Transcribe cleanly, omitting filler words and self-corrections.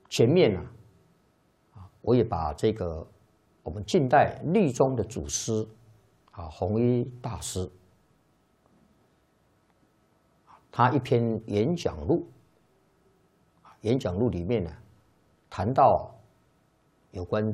前面呢，我也把这个我们近代律宗的祖师弘一大师，他一篇演讲录，演讲录里面呢谈到有关